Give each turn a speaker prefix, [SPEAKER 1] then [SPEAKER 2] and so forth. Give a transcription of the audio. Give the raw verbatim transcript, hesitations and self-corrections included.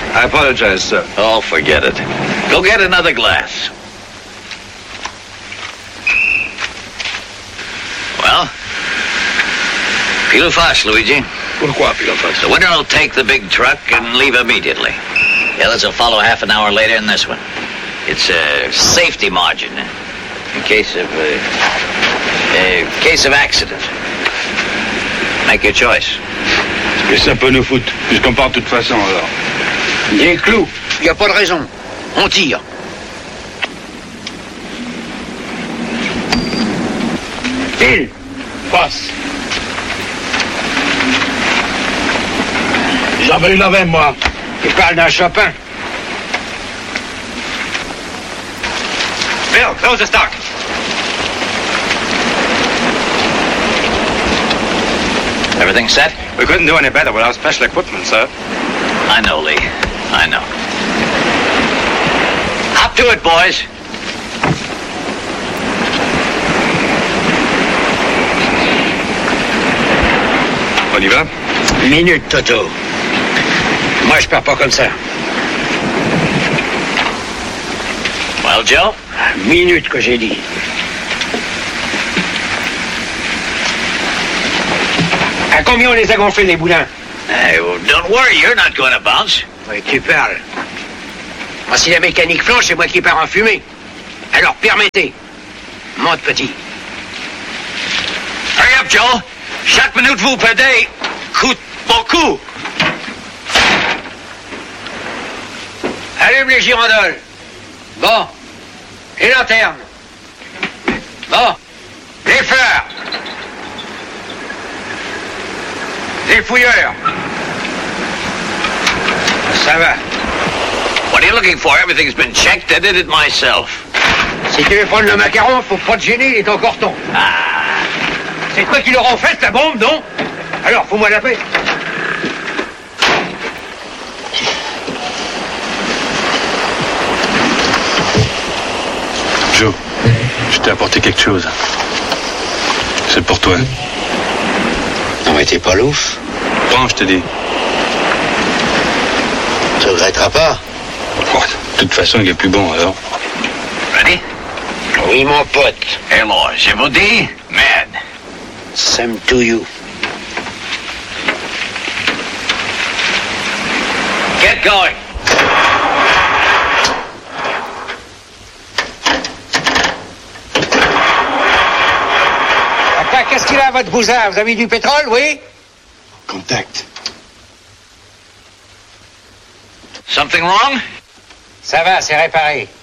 [SPEAKER 1] I apologize, sir.
[SPEAKER 2] Oh, forget it. Go get another glass. Well, pile face, Luigi.
[SPEAKER 1] Pourquoi pile face?
[SPEAKER 2] The winner will take the big truck and leave immediately. The others will follow half an hour later in this one. It's a safety margin in case of uh, a case of accident. Make your choice.
[SPEAKER 1] Et ça peut nous foutre, puisqu'on part de toute façon, alors.
[SPEAKER 3] Des clous. Il n'y a pas de raison. On tire. Pile. Passe. J'avais une avait, moi. Tu parles d'un Chopin.
[SPEAKER 1] Bill, close the stock.
[SPEAKER 2] Everything set?
[SPEAKER 1] We couldn't do any better without special equipment, sir.
[SPEAKER 2] I know, Lee. I know. Hop to it, boys.
[SPEAKER 1] On y va?
[SPEAKER 3] Minute, Toto. Moi, je pars pas comme ça.
[SPEAKER 2] Well, Joe?
[SPEAKER 3] Minute que j'ai dit. À combien on les a gonflés, les boudins?
[SPEAKER 2] Hey, well, don't worry, you're not going to bounce.
[SPEAKER 3] Oui, tu parles. Moi, si la mécanique flanche, c'est moi qui pars en fumée. Alors, permettez. Monte, petit.
[SPEAKER 2] Hurry up, Joe. Chaque minute vous perdez coûte beaucoup.
[SPEAKER 3] Allume les girandoles. Bon. Les lanternes. Bon. Les fleurs. Les fouilleurs. Ça va.
[SPEAKER 2] What are you looking for? Everything's been checked. I did it myself.
[SPEAKER 3] Si tu veux prendre le macaron, faut pas te gêner, il est en carton.
[SPEAKER 2] Ah.
[SPEAKER 3] C'est toi qui l'auront fait, ta bombe, non? Alors, fous-moi la paix.
[SPEAKER 1] Joe, je t'ai apporté quelque chose. C'est pour toi.
[SPEAKER 3] Non, mais t'es pas louche.
[SPEAKER 1] Prends, je te dis.
[SPEAKER 3] Tu regretteras pas.
[SPEAKER 1] Oh, de toute façon, il est plus bon, alors.
[SPEAKER 2] Ready?
[SPEAKER 3] Oui, mon pote.
[SPEAKER 2] Hello, je vous dis, man.
[SPEAKER 3] Same to you.
[SPEAKER 2] Get going.
[SPEAKER 3] Papa, qu'est-ce qu'il a à votre bousin? Vous avez du pétrole, oui?
[SPEAKER 1] Contact.
[SPEAKER 2] Something wrong?
[SPEAKER 3] Ça va, c'est réparé.